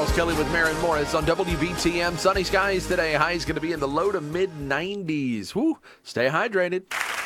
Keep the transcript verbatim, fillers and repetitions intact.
Charles Kelly with Maren Morris on W B T M. Sunny skies today. High's going to be in the low to mid nineties. Woo, stay hydrated.